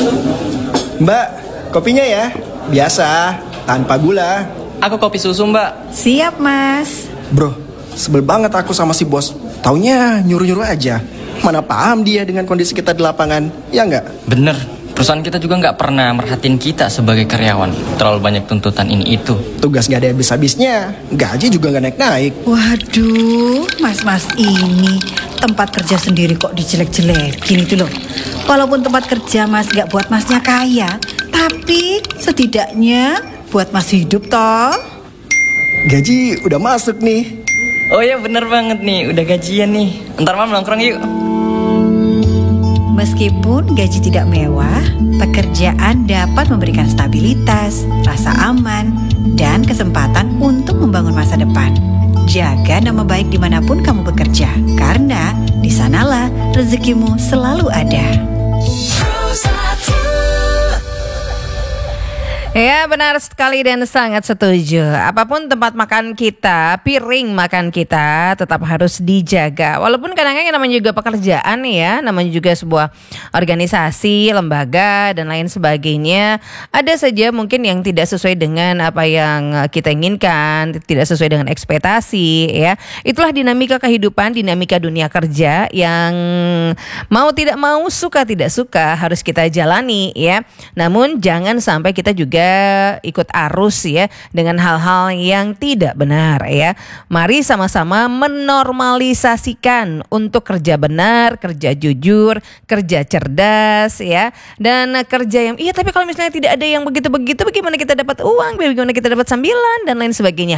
Mbak, kopinya ya? Biasa, tanpa gula. Aku kopi susu, Mbak. Siap, Mas. Bro, sebel banget aku sama si bos. Taunya nyuruh-nyuruh aja. Mana paham dia dengan kondisi kita di lapangan, ya nggak? Bener, perusahaan kita juga nggak pernah merhatiin kita sebagai karyawan. Terlalu banyak tuntutan ini itu. Tugas nggak ada habis-habisnya, gaji juga nggak naik-naik. Waduh, mas-mas ini tempat kerja sendiri kok dijelek-jelekin itu loh. Walaupun tempat kerja mas nggak buat masnya kaya, tapi setidaknya buat mas hidup toh. Gaji udah masuk nih. Oh ya bener banget nih, udah gajian nih. Ntar malam nongkrong yuk. Meskipun gaji tidak mewah, pekerjaan dapat memberikan stabilitas, rasa aman, dan kesempatan untuk membangun masa depan. Jaga nama baik dimanapun kamu bekerja, karena di sanalah rezekimu selalu ada. Ya, benar sekali dan sangat setuju. Apapun tempat makan kita, piring makan kita tetap harus dijaga. Walaupun kadang-kadang namanya juga pekerjaan ya, namanya juga sebuah organisasi, lembaga dan lain sebagainya. Ada saja mungkin yang tidak sesuai dengan apa yang kita inginkan, tidak sesuai dengan ekspektasi ya. Itulah dinamika kehidupan, dinamika dunia kerja yang mau tidak mau, suka tidak suka harus kita jalani ya. Namun jangan sampai kita juga ikut arus ya dengan hal-hal yang tidak benar ya. Mari sama-sama menormalisasikan untuk kerja benar, kerja jujur, kerja cerdas ya, dan kerja yang tapi kalau misalnya tidak ada yang begitu-begitu, bagaimana kita dapat uang, bagaimana kita dapat sambilan dan lain sebagainya.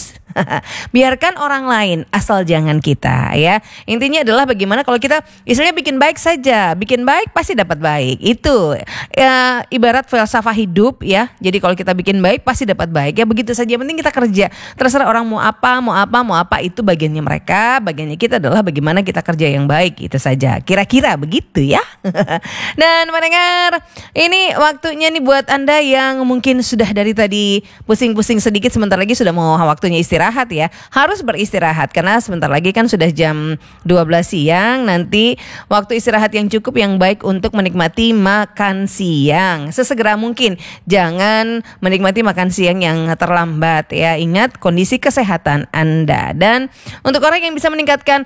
Biarkan orang lain, asal jangan kita ya. Intinya adalah bagaimana kalau kita istilahnya bikin baik saja, bikin baik pasti dapat baik. Itu ya, ibarat falsafah hidup ya. Jadi kalau kita bikin baik pasti dapat baik ya, begitu saja. Penting kita kerja. Terserah orang mau apa itu bagiannya mereka, bagiannya kita adalah bagaimana kita kerja yang baik, itu saja. Kira-kira begitu ya. Dan mendengar, ini waktunya nih buat Anda yang mungkin sudah dari tadi pusing-pusing sedikit, sebentar lagi sudah mau waktunya istirahat ya. Harus beristirahat karena sebentar lagi kan sudah jam 12 siang. Nanti waktu istirahat yang cukup, yang baik untuk menikmati makan siang sesegera mungkin. Jangan menikmati makan siang yang terlambat ya. Ingat kondisi kesehatan Anda. Dan untuk orang yang bisa meningkatkan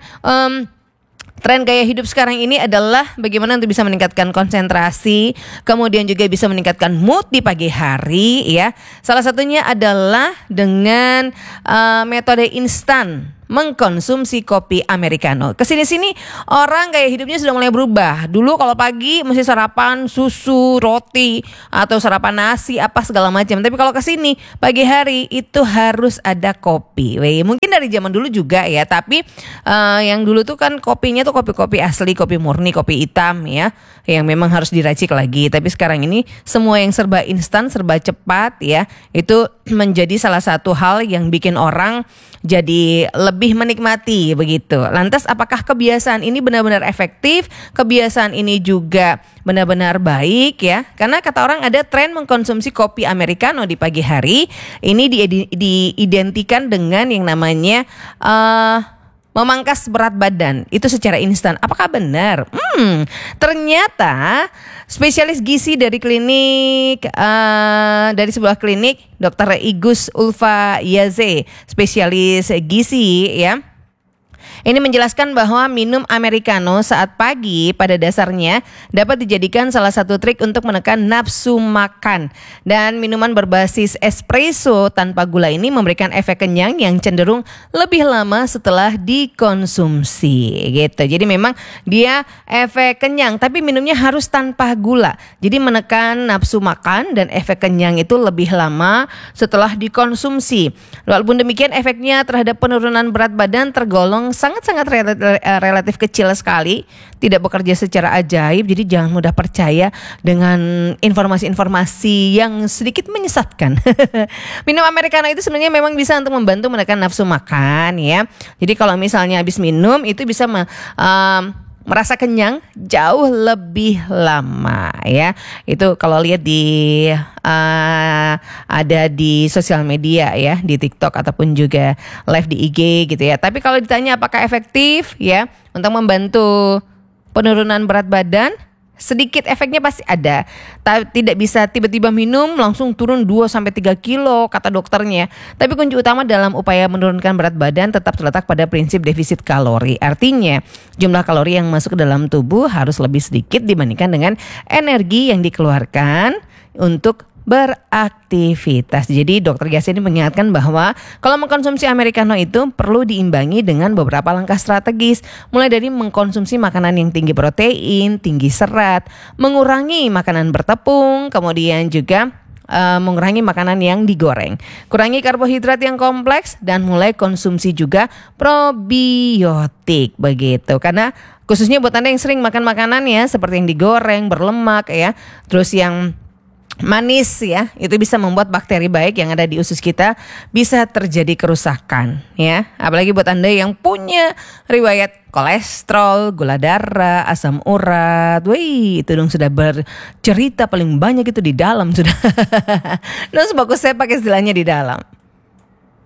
tren gaya hidup sekarang ini adalah bagaimana untuk bisa meningkatkan konsentrasi, kemudian juga bisa meningkatkan mood di pagi hari ya. Salah satunya adalah dengan metode instan, mengkonsumsi kopi americano. Kesini-sini orang gaya hidupnya sudah mulai berubah. Dulu kalau pagi mesti sarapan susu, roti, atau sarapan nasi apa segala macam. Tapi kalau kesini pagi hari itu harus ada kopi. Mungkin dari zaman dulu juga ya. Tapi yang dulu tuh kan kopinya tuh kopi-kopi asli, kopi murni, kopi hitam ya, yang memang harus diracik lagi. Tapi sekarang ini semua yang serba instan, serba cepat ya, itu menjadi salah satu hal yang bikin orang jadi lebih menikmati begitu. Lantas apakah kebiasaan ini benar-benar efektif? Kebiasaan ini juga benar-benar baik ya? Karena kata orang ada tren mengkonsumsi kopi americano di pagi hari. Ini diidentikan dengan yang namanya memangkas berat badan itu secara instan. Apakah benar? Ternyata spesialis gizi dari klinik dari sebuah klinik, Dr. Igus Ulfa Yaze, spesialis gizi ya. Ini menjelaskan bahwa minum americano saat pagi pada dasarnya dapat dijadikan salah satu trik untuk menekan nafsu makan. Dan minuman berbasis espresso tanpa gula ini memberikan efek kenyang yang cenderung lebih lama setelah dikonsumsi gitu. Jadi memang dia efek kenyang, tapi minumnya harus tanpa gula. Jadi menekan nafsu makan dan efek kenyang itu lebih lama setelah dikonsumsi. Walaupun demikian, efeknya terhadap penurunan berat badan tergolong sangat relatif kecil sekali, tidak bekerja secara ajaib. Jadi jangan mudah percaya dengan informasi-informasi yang sedikit menyesatkan. Minum americano itu sebenarnya memang bisa untuk membantu menekan nafsu makan ya. Jadi kalau misalnya habis minum itu bisa merasa kenyang jauh lebih lama ya. Itu kalau lihat di ada di sosial media ya, di TikTok ataupun juga live di IG gitu ya. Tapi kalau ditanya apakah efektif ya untuk membantu penurunan berat badan, sedikit efeknya pasti ada. Tidak bisa tiba-tiba minum langsung turun 2-3 kilo kata dokternya. Tapi kunci utama dalam upaya menurunkan berat badan tetap terletak pada prinsip defisit kalori. Artinya jumlah kalori yang masuk ke dalam tubuh harus lebih sedikit dibandingkan dengan energi yang dikeluarkan untuk beraktivitas. Jadi dokter Gias ini mengingatkan bahwa kalau mengkonsumsi americano itu perlu diimbangi dengan beberapa langkah strategis, mulai dari mengkonsumsi makanan yang tinggi protein, tinggi serat, mengurangi makanan bertepung, kemudian juga mengurangi makanan yang digoreng, kurangi karbohidrat yang kompleks, dan mulai konsumsi juga probiotik begitu. Karena khususnya buat Anda yang sering makan makanan ya seperti yang digoreng, berlemak ya, terus yang manis ya, itu bisa membuat bakteri baik yang ada di usus kita bisa terjadi kerusakan ya. Apalagi buat Anda yang punya riwayat kolesterol, gula darah, asam urat. Wih, itu dong sudah bercerita paling banyak itu di dalam sudah. Terus bagus saya pakai istilahnya di dalam.